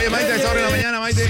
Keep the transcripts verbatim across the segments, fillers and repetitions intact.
Maite, Maite, a esta hora de la mañana, Maite.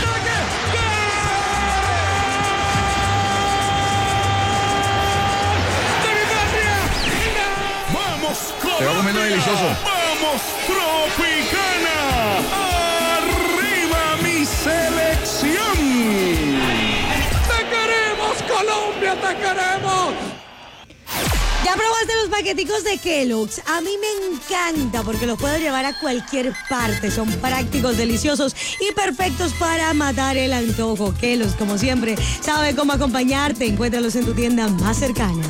¡Vamos, Colombia! Te va comiendo delicioso. ¡Vamos, Tropicana! ¡Arriba mi selección! ¡Te queremos, Colombia, te queremos! ¿Ya probaste los paqueticos de Kellogg's? A mí me encanta porque los puedo llevar a cualquier parte. Son prácticos, deliciosos y perfectos para matar el antojo. Kellogg's, como siempre, sabe cómo acompañarte. Encuéntralos en tu tienda más cercana.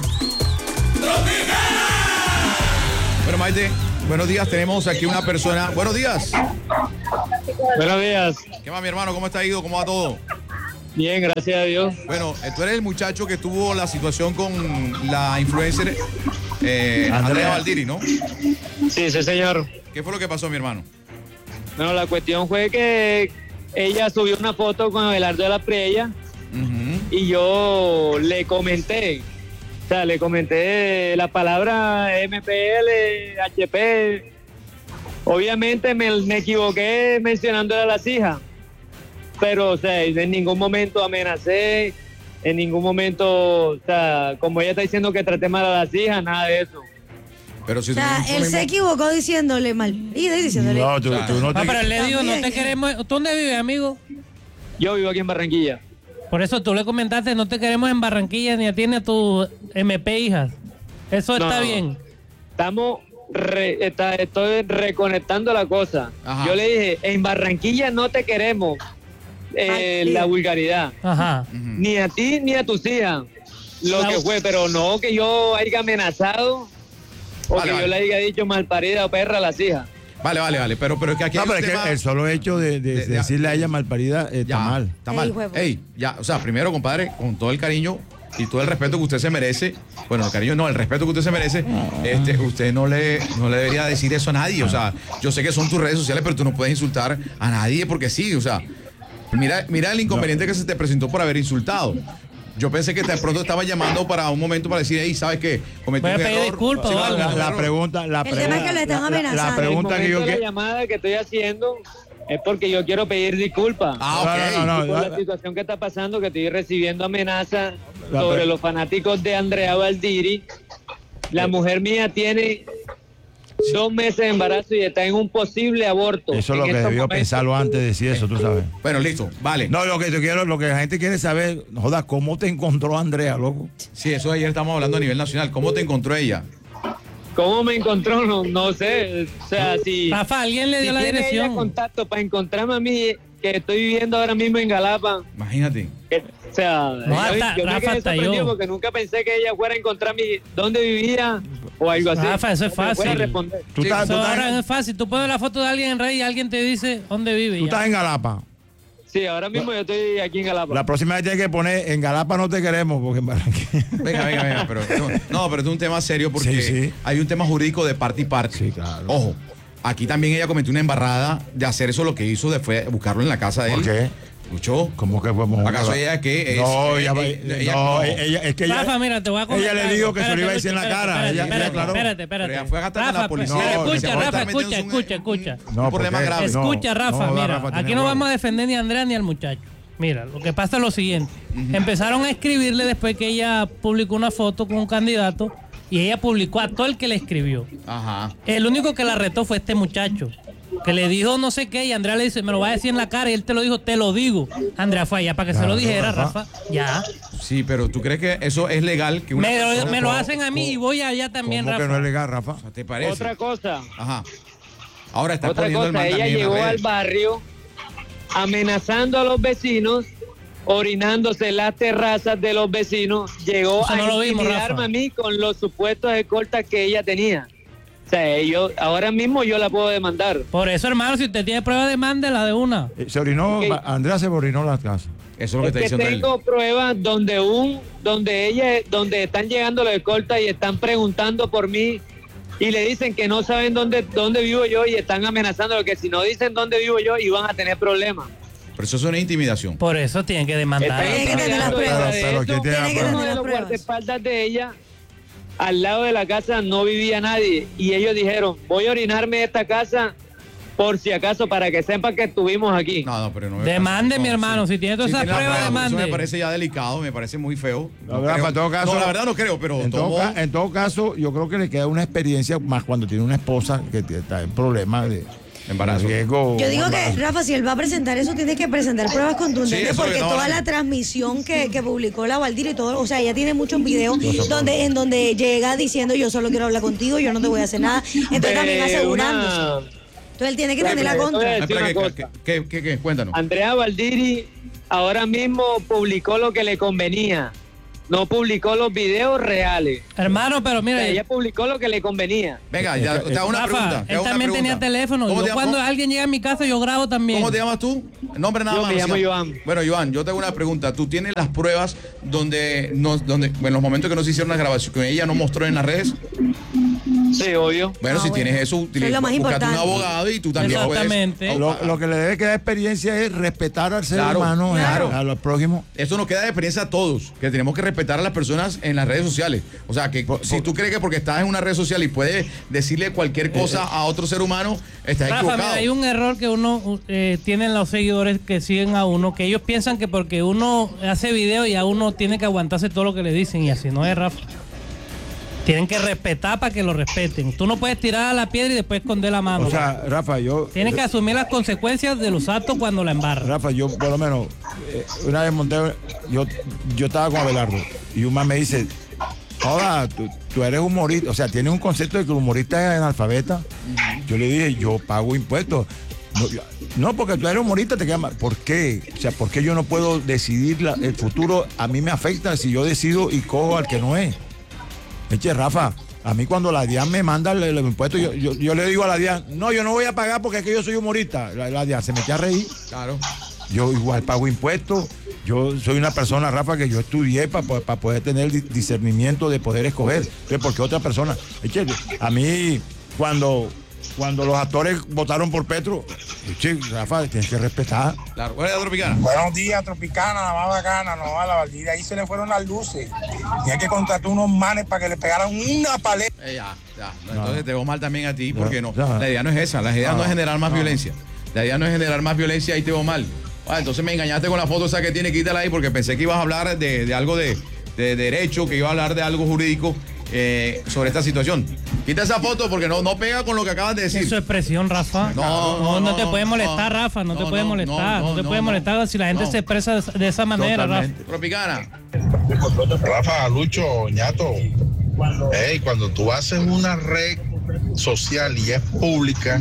Bueno, Maite, buenos días. Tenemos aquí una persona. Buenos días. Buenos días. ¿Qué más, mi hermano? ¿Cómo está ido? ¿Cómo va todo? Bien, gracias a Dios. Bueno, tú eres el muchacho que tuvo la situación con la influencer eh, Andrea. Andrea Valdiri, ¿no? Sí, sí, señor. ¿Qué fue lo que pasó, mi hermano? Bueno, la cuestión fue que ella subió una foto con Abelardo de la Priella Uh-huh. y yo le comenté, o sea, le comenté la palabra M P L, H P. Obviamente me, me equivoqué mencionándole a las hijas, pero, o sea, en ningún momento amenacé, en ningún momento, o sea, como ella está diciendo que traté mal a las hijas, nada de eso. Pero si O sea, él se equivocó diciéndole mal y diciéndole. No, tú, tú no te... No, pero él le dijo, no te También. queremos. ¿Tú dónde vives, amigo? Yo vivo aquí en Barranquilla. Por eso tú le comentaste, no te queremos en Barranquilla ni a ti ni a tu M P hijas. Eso está No. bien. Estamos, re- está- estoy reconectando la cosa. Ajá. Yo le dije, en Barranquilla no te queremos eh, Ay, la tío. vulgaridad. Ajá. Ni a ti ni a tus hijas. Lo La- que fue, pero no que yo haya amenazado o Vale, que vale. yo le haya dicho malparida o perra a las hijas. Vale, vale, vale. Pero, pero es que aquí No, hay pero un es tema- que el solo hecho de, de de- de- decirle a ella malparida eh, está Ya, mal. Está Ey, mal. huevo. Ey, ya, o sea, primero, compadre, con todo el cariño y todo el respeto que usted se merece, bueno, el cariño no, el respeto que usted se merece, este, usted no le, no le debería decir eso a nadie. O sea, yo sé que son tus redes sociales, pero tú no puedes insultar a nadie porque sí, o sea, mira, mira el inconveniente que se te presentó por haber insultado. Yo pensé que de pronto estaba llamando para un momento para decir, hey, ¿sabes qué? Cometí Voy a un pedir error. disculpas Sí, o no, algo. La, no, la no. pregunta, la El tema pregunta, es que lo están la- la- la, amenazando. pregunta el que yo momento de la que llamada que estoy haciendo es porque yo quiero pedir disculpas. Ah, ok. No, no, Y no, por la- la situación que está pasando, que estoy recibiendo amenazas La sobre pre- los fanáticos de Andrea Valdiri. La mujer mía tiene dos meses de embarazo y está en un posible aborto. eso es en lo que estos debió momentos. pensarlo antes de decir eso, tú sabes. Bueno, listo, vale. No, lo que yo quiero, lo que la gente quiere saber, joda, ¿cómo te encontró Andrea, loco? Sí, eso ayer estamos hablando a nivel nacional. ¿Cómo te encontró ella? ¿Cómo me encontró? No, no sé. O sea, si, Rafa, ¿alguien le si dio la tiene ella dirección? contacto para encontrarme a mí, que estoy viviendo ahora mismo en Galapa. Imagínate. que- o sea, No, yo, hasta- yo me Rafa, quedé hasta sorprendido yo. porque nunca pensé que ella fuera a encontrarme dónde vivía o algo así. Rafa, eso es O que me fuera a fácil. responder. Tú, Sí, estás, Eso tú, ahora estás, es fácil. Tú pones la foto de alguien en red y alguien te dice dónde vive. tú ya. estás en Galapa. Sí, ahora mismo yo estoy aquí en Galapa. La próxima vez tienes que poner en Galapa no te queremos, porque en Barranquilla. Venga, venga, venga, pero no, no, pero es un tema serio porque Sí, sí. hay un tema jurídico de parte y parte. Sí, claro. Ojo, aquí también ella cometió una embarrada de hacer eso, lo que hizo de fue buscarlo en la casa de ¿Por él. qué? Escuchó. ¿Cómo que podemos ¿Acaso ella que es? No, eh, ella, va- eh, ella- no, no. ella, es que ella, Rafa, mira, te voy a comentar. ella le dijo que se lo Espérate, iba a decir en la Lucho, cara. espérate, ella, espérate, ella aclaró. espérate, espérate. Pero ella fue a gastar con la Rafa, policía. pero- No, escucha, porque Rafa, está metiéndose escucha, un- escucha, un- escucha. un No, problema porque- grave. no, Escucha, Rafa, no, mira, Rafa, tiene aquí no huevo. vamos a defender ni a Andrea ni al muchacho. Mira, lo que pasa es lo siguiente. Empezaron a escribirle después que ella publicó una foto con un candidato y ella publicó a todo el que le escribió. Ajá. El único que la retó fue este muchacho, que le dijo no sé qué y Andrea le dice, me lo va a decir en la cara y él te lo dijo, te lo digo. Andrea fue allá para que se Claro, lo dijera, Rafa. Rafa. Ya. Sí, pero ¿tú crees que eso es legal? Que una Me, lo- persona- me lo hacen a mí y voy allá también, ¿Cómo que Rafa. no es legal, Rafa? ¿Te parece? Otra cosa, Ajá. Ahora está otra poniendo el cosa, man ella también en llegó las al redes. barrio amenazando a los vecinos, orinándose en las terrazas de los vecinos, llegó Eso a no lo vimos, intimidarme Rafa. a mí con los supuestos escoltas que ella tenía. O sea, yo, ahora mismo yo la puedo demandar. Por eso, hermano, si usted tiene prueba, demándela de una. Eh, Se orinó, Ok. Andrea se orinó la casa. Eso es lo que Es está que diciendo él. tengo pruebas donde un, donde ella, donde están llegando los escoltas y están preguntando por mí y le dicen que no saben dónde, dónde vivo yo y están amenazando que si no dicen dónde vivo yo iban a tener problemas. Pero eso es una intimidación. Por eso tienen que demandar. Tiene que tener las pruebas. Pero- pero ¿quién tiene Tiene las que pruebas? Uno tener de las los pruebas. guardaespaldas de ella, al lado de la casa no vivía nadie y ellos dijeron, voy a orinarme de esta casa por si acaso, para que sepan que estuvimos aquí. No, no, pero no me Demande, parece- mi no, hermano, sí. si tiene todas Sí, esas tiene la pruebas, prueba, demande. Eso me parece ya delicado, me parece muy feo. No, Rafa, creo- en todo caso- no, la verdad no creo, pero En todo, tomo- ca- en todo caso, yo creo que le queda una experiencia más cuando tiene una esposa que t- está en problemas de Embarazo. riesgo. Yo digo que, embarazo. Rafa, si él va a presentar eso, tiene que presentar pruebas Sí, contundentes, eso es lo porque que estaba toda la hablando. transmisión que, que publicó la Valdir y todo, o sea, ella tiene muchos videos donde, en donde llega diciendo yo solo quiero hablar contigo, yo no te voy a hacer nada. Entonces también Eh, asegurándose. una- Entonces él tiene que Pero, tener la pero, contra. entonces- Espera, decir una ¿qué, cosa. qué, qué, qué- qué? Cuéntanos. Andrea Valdiri ahora mismo publicó lo que le convenía. No publicó los videos reales. Hermano, pero O mira, sea, ella publicó lo que le convenía. Venga, ya, te hago una Rafa, pregunta. te él hago una también pregunta. tenía teléfono. ¿Cómo Yo te, cuando llamas? alguien llega a mi casa, yo grabo también. ¿Cómo te llamas tú? Nombre nada Yo más. me no llamo sea- Joan. Bueno, Joan, yo te hago una pregunta. ¿Tú tienes las pruebas donde, nos, donde en los momentos que no se hicieron las grabaciones, que ella no mostró en las redes? Sí, obvio. Bueno, Ah, si bueno. tienes eso, Eso es lo más búscate un importante. abogado y tú también Exactamente. puedes. Lo, lo que le debe quedar experiencia es respetar al ser Claro, humano, eh, claro. a, a los prójimos. Eso nos queda de experiencia a todos, que tenemos que respetar a las personas en las redes sociales. O sea, que Por- si por- tú crees que porque estás en una red social y puedes decirle cualquier cosa a otro ser humano, estás Rafa, equivocado. mira, hay un error que uno eh, tienen los seguidores que siguen a uno, que ellos piensan que porque uno hace video y a uno tiene que aguantarse todo lo que le dicen, y así no es, Rafa. Tienen que respetar para que lo respeten. Tú no puedes tirar a la piedra y después esconder la mano. O sea, Rafa, yo. Tienes que asumir las consecuencias de los actos cuando la embarras. Rafa, yo por lo menos, eh, una vez monté, yo, yo estaba con Abelardo y un man me dice, ahora tú, tú eres humorista, o sea, tienes un concepto de que el humorista es analfabeta. Yo le dije, yo pago impuestos. No, yo- no, porque tú eres humorista, te queda mal. ¿Por qué? O sea, ¿por qué yo no puedo decidir la- el futuro? A mí me afecta si yo decido y cojo al que no es. Eche, Rafa, a mí cuando la DIAN me manda el, el impuesto, yo, yo, yo le digo a la DIAN, no, yo no voy a pagar porque es que yo soy humorista. La, la DIAN se me echa a reír. Claro. Yo igual pago impuestos. Yo soy una persona, Rafa, que yo estudié para poder tener di- discernimiento de poder escoger. Entonces, porque otra persona. Eche, a mí, cuando, cuando los actores votaron por Petro, eche, Rafa, tienes que respetar. Claro. Buena idea, Tropicana. Buenos días, Tropicana, la más bacana, no, a la Valdiria ahí se le fueron las luces. Tenía que contratar unos manes para que le pegaran una paleta. Eh, ya, ya. Entonces te veo mal también a ti, porque no. ya. La idea no es esa. La idea no, No, es generar más no. violencia. La idea no es generar más violencia, ahí te veo mal. Ah, entonces me engañaste con la foto esa que tiene, quítala ahí, porque pensé que ibas a hablar de, de algo de, de derecho, que iba a hablar de algo jurídico eh, sobre esta situación. Quita esa foto porque no, no pega con lo que acabas de decir. Es su expresión, Rafa. No, no, no, no, te no, puede molestar, no, Rafa. No, no, te puede no, molestar. no, No, te no, puede no, molestar si la gente no. se expresa de, de esa manera, Totalmente. Tropicana. Rafa, Lucho, Ñato, hey, cuando tú haces una red social y es pública,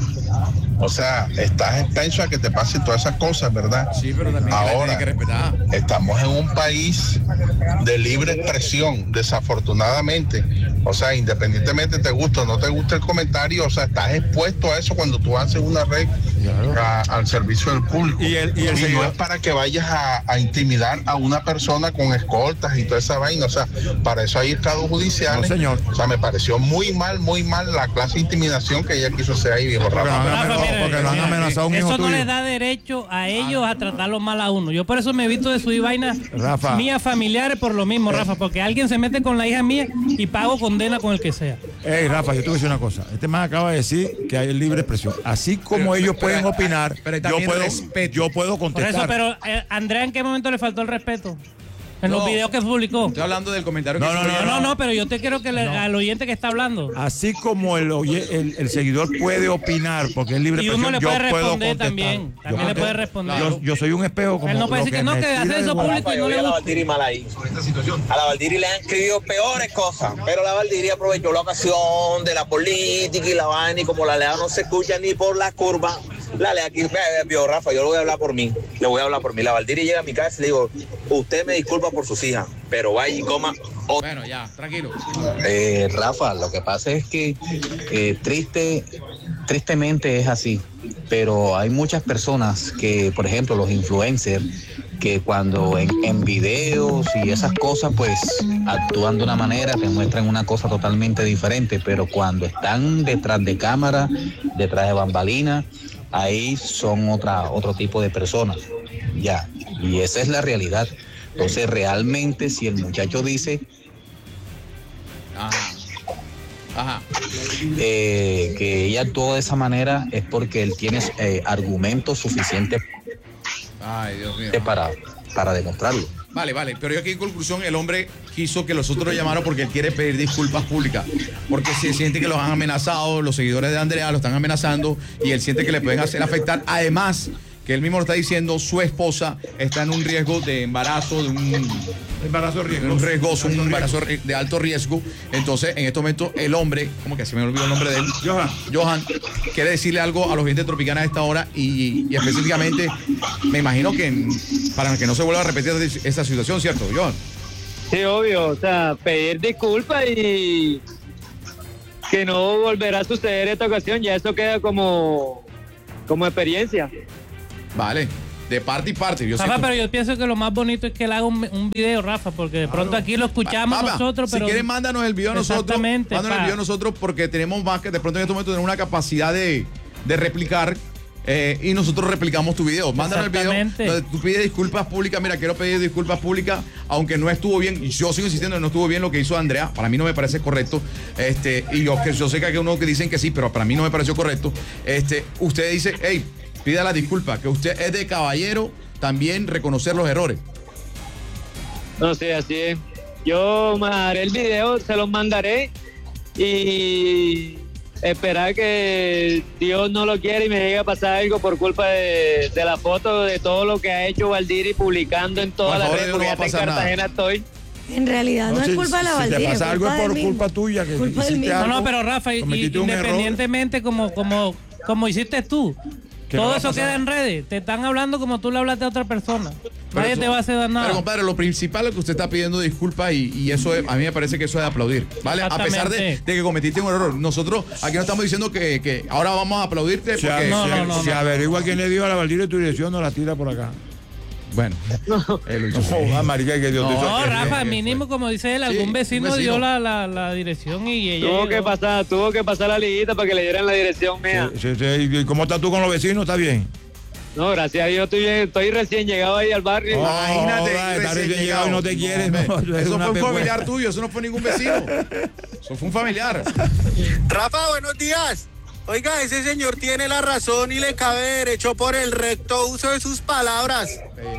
o sea, estás expenso a que te pasen todas esas cosas, ¿verdad? Sí, pero también la gente Ahora, tiene que respetar. estamos en un país de libre expresión, desafortunadamente. O sea, independientemente te gusta o no te gusta el comentario, o sea, estás expuesto a eso cuando tú haces una red a- al servicio del público. Y el- y el no seguidor- es para que vayas a, a intimidar a una persona con escoltas y toda esa vaina. O sea, para eso hay estados judiciales. No, señor. O sea, me pareció muy mal, muy mal la clase de intimidación que ella quiso hacer ahí, viejo Porque Rafa. no, Rafa, amenazado- mira, porque lo han mira, amenazado a un hijo Eso no tuyo. le da derecho a ellos a tratarlo mal a uno. Yo por eso me evito de subir vainas Rafa. mías familiares por lo mismo, Rafa, porque alguien se mete con la hija mía y pago condena con el que sea. Ey, Rafa, yo te voy a decir una cosa. Este man acaba de decir que hay libre expresión. Así como Pero- ellos pero- pueden opinar, pero yo también puedo, respeto. yo puedo Por contestar. eso, pero eh, Andrea, ¿en qué momento le faltó el respeto? En No. los videos que publicó. Estoy hablando del comentario No, que no, hizo No, ella. no, no, pero yo te quiero que le- No. al oyente que está hablando. Así como el, oye- el, el seguidor puede opinar porque es libre Y expresión, uno le yo puede puedo responder contestar. también. Yo También le contesto. puede responder. Yo, yo soy un espejo como Él no puede lo decir que no, me que tira hace de eso huevo. público y no le a la gusta. Valdiri mal ahí. A la Valdiri le han escrito peores cosas, pero la Valdiri aprovechó la ocasión de la política y la vaina y como la lea no se escucha ni por la curva, la lea aquí, ve, ve, vio, Rafa, yo le voy a hablar por mí, le voy a hablar por mí. La Valdiri llega a mi casa y le digo, usted me disculpa por sus hijas, pero vaya y coma. o- Bueno, ya, tranquilo. Eh, Rafa, lo que pasa es que eh, triste, tristemente es así, pero hay muchas personas que, por ejemplo, los influencers, que cuando en, en videos y esas cosas, pues actúan de una manera, te muestran una cosa totalmente diferente, pero cuando están detrás de cámara, detrás de bambalinas, ahí son otra, otro tipo de personas, ya, y esa es la realidad. Entonces, realmente, si el muchacho dice... Ajá. Ajá. Eh, que ella actuó de esa manera es porque él tiene eh, argumentos suficientes Ay, Dios mío. para, para demostrarlo. Vale, vale, pero yo aquí en conclusión el hombre quiso que los otros lo llamaran porque él quiere pedir disculpas públicas, porque se siente que los han amenazado, los seguidores de Andrea lo están amenazando y él siente que le pueden hacer afectar. Además, que él mismo lo está diciendo, su esposa está en un riesgo de embarazo, de un embarazo riesgoso, un riesgoso, un embarazo de alto riesgo. Entonces, en este momento, el hombre, como que se me olvidó el nombre de él, Johan, Johan, quiere decirle algo a los oyentes Tropicana a esta hora y, y específicamente, me imagino que para que no se vuelva a repetir esa situación, ¿cierto, Johan? Sí, obvio, o sea, pedir disculpas y que no volverá a suceder esta ocasión, ya eso queda como, como experiencia. Vale, de parte y parte. Yo Rafa, siento... pero yo pienso que lo más bonito es que él haga un, un video, Rafa, porque de pronto aquí lo escuchamos Papá, nosotros, pero... Si quieren, mándanos el video a nosotros. Exactamente, Mándanos el pa. video a nosotros porque tenemos más que de pronto en este momento tenemos una capacidad de, de replicar eh, y nosotros replicamos tu video. Mándanos el video donde tú pides disculpas públicas. Mira, quiero pedir disculpas públicas, aunque no estuvo bien. Y yo sigo insistiendo que no estuvo bien lo que hizo Andrea. Para mí no me parece correcto. Este, y yo, que yo sé que hay unos que dicen que sí, pero para mí no me pareció correcto. Este, usted dice, hey, pida la disculpa, que usted es de caballero también reconocer los errores. No sé, así es. Yo haré el video, se los mandaré y esperar que Dios no lo quiera y me llegue a pasar algo por culpa de, de la foto, de todo lo que ha hecho Valdiri publicando en todas las redes, porque hasta en Cartagena estoy. En realidad no, no es culpa de la Valdiri. Si te pasa algo es por culpa tuya. Que culpa del mismo. No, no, pero Rafa, y, y, independientemente como, como, como hiciste tú, todo eso queda en redes. Te están hablando como tú le hablaste a otra persona. Pero Nadie eso, te va a hacer nada. Pero compadre, lo principal es que usted está pidiendo disculpas y, y eso es, a mí me parece que eso es de aplaudir, ¿vale? A pesar de, de que cometiste un error. Nosotros aquí no estamos diciendo que, que ahora vamos a aplaudirte porque... Si, no, no, no, si no. averigua quién le dio a la Valdiri tu dirección, no la tira por acá. Bueno, no, él no, marica, que Dios no, te Rafa, mínimo como dice él, algún sí, vecino, vecino dio la, la, la dirección y ella tuvo llegó. que pasar, tuvo que pasar la liguita para que le dieran la dirección mía. Sí, sí, sí. ¿Y cómo estás tú con los vecinos? ¿Está bien? No, gracias a Dios estoy, estoy recién llegado ahí al barrio. Oh, Imagínate, oh, recién, recién llegado y no te no, quieres. No, no, eso fue un familiar tuyo, eso no fue ningún vecino. Eso fue un familiar. Rafa, buenos días. Oiga, ese señor tiene la razón y le cabe derecho por el recto uso de sus palabras.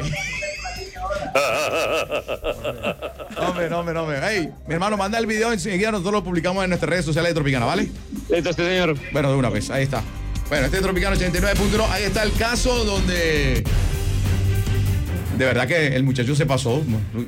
No, hombre, no, hombre, no, hombre. Hey, mi hermano, manda el video enseguida, nosotros lo publicamos en nuestras redes sociales de Tropicana, ¿vale? Listo, sí, señor. Bueno, de una vez, ahí está. Bueno, este es Tropicana ochenta y nueve punto uno, ahí está el caso donde... De verdad que el muchacho se pasó.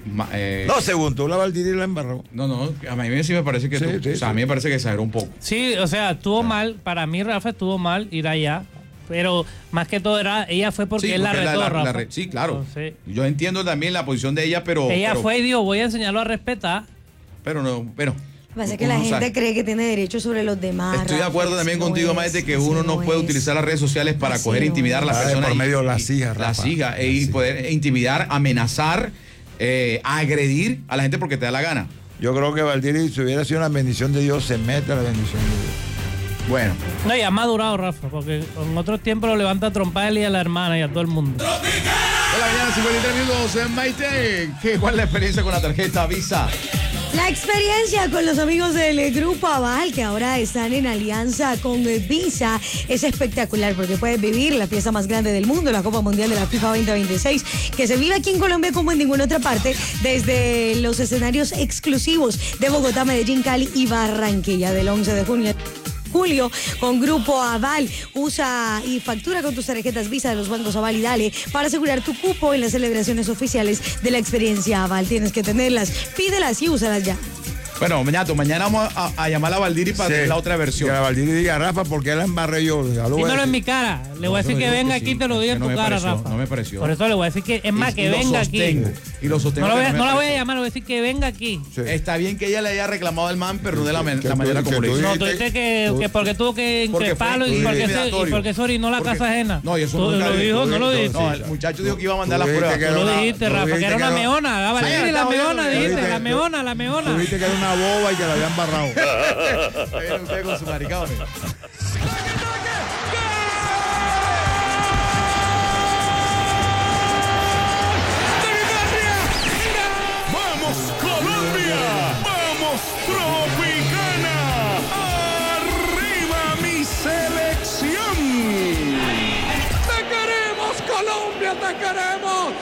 Eh, no, según tú, la Valdiri la embarró. No, no, a mí sí me parece que sí, tú, sí, o sea, a mí me parece que exageró un poco. Sí, o sea, estuvo mal, para mí Rafa estuvo mal ir allá, pero más que todo era, ella fue porque sí, él porque la retó, la, la, Rafa. La, sí, claro. Entonces, yo entiendo también la posición de ella, pero... Ella pero, fue y dijo, voy a enseñarlo a respetar. Pero no, pero... Pasa que la gente sabe. cree que tiene derecho sobre los demás. Estoy de acuerdo también no contigo, Maite, que uno no, no puede utilizar las redes sociales para así coger e intimidar no a las personas. Por medio de las hijas, Las hijas, y poder intimidar, amenazar, eh, agredir a la gente porque te da la gana. Yo creo que Valdiri, si hubiera sido una bendición de Dios, se mete a la bendición de Dios. Bueno. No, y ha madurado, Rafa, porque en otros tiempos lo levanta a trompar y a la hermana y a todo el mundo. Hola, mañana, cincuenta y tres minutos, Maite. ¿Qué, ¿Cuál es la experiencia con la tarjeta Visa? La experiencia con los amigos del Grupo Aval, que ahora están en alianza con Visa, es espectacular porque puedes vivir la fiesta más grande del mundo, la Copa Mundial de la FIFA veinte veintiséis, que se vive aquí en Colombia como en ninguna otra parte, desde los escenarios exclusivos de Bogotá, Medellín, Cali y Barranquilla, del once de junio. Julio, con Grupo Aval. Usa y factura con tus tarjetas Visa de los bancos Aval y Dale para asegurar tu cupo en las celebraciones oficiales de la experiencia Aval. Tienes que tenerlas, pídelas y úsalas ya. Bueno, Meñato, mañana vamos a, a llamar a Valdiri para sí, hacer la otra versión. Que la Valdiri diga, Rafa, ¿por qué la embarré yo? Dímelo en mi cara. Le voy a decir no, que venga que aquí y sí, te lo diga en tu no cara, pareció, Rafa. No me pareció. Por eso le voy a decir que, es más, y, que y venga sostengo, aquí. Y lo sostengo. No, lo voy a, no, no la voy a pareció. llamar, le voy a decir que venga aquí. Sí. Está bien que ella le haya reclamado al man, pero no de la, que, la manera como le hizo. No, tú dices que, que porque tuvo que increparlo y porque se, y porque se orinó la casa ajena. No, y eso no lo dijo, no lo dijiste. No, el muchacho dijo que iba a mandar las pruebas. Tú lo dijiste, Rafa, que era una meona. Valdiri, la meona, dijiste, la meona, la meona. Tú dijiste que era una boba y que la habían barrado. Ahí viene usted con su maricaones. ¡Vamos, Colombia! ¡Vamos, Tropicana! Colombia te queremos.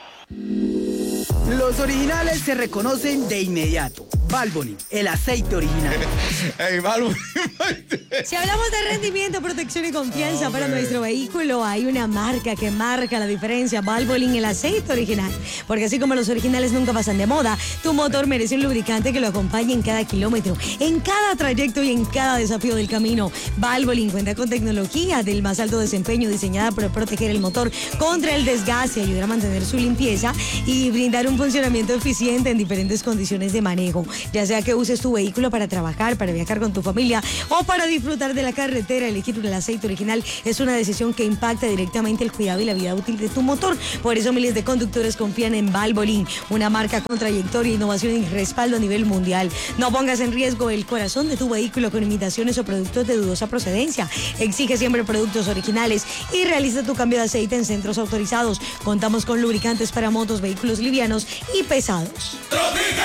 Los originales se reconocen de inmediato. Valvoline, el aceite original. Hey, Valvoline. Si hablamos de rendimiento, protección y confianza para nuestro vehículo, hay una marca que marca la diferencia. Valvoline, el aceite original. Porque así como los originales nunca pasan de moda, tu motor merece un lubricante que lo acompañe en cada kilómetro, en cada trayecto y en cada desafío del camino. Valvoline cuenta con tecnología del más alto desempeño diseñada para proteger el motor contra el desgaste, ayudar a mantener su limpieza y brindar un funcionamiento eficiente en diferentes condiciones de manejo. Ya sea que uses tu vehículo para trabajar, para viajar con tu familia o para disfrutar de la carretera, elegir el aceite original es una decisión que impacta directamente el cuidado y la vida útil de tu motor. Por eso miles de conductores confían en Valvoline, una marca con trayectoria, innovación y respaldo a nivel mundial. No pongas en riesgo el corazón de tu vehículo con imitaciones o productos de dudosa procedencia. Exige siempre productos originales y realiza tu cambio de aceite en centros autorizados. Contamos con lubricantes para motos, vehículos livianos y pesados.